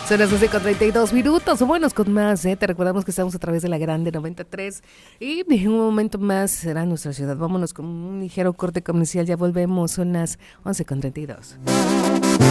Son las 12:32. Buenos con más, Te recordamos que estamos a través de la Grande 93 y en un momento más será nuestra ciudad. Vámonos con un ligero corte comercial, ya volvemos, son las 11:32.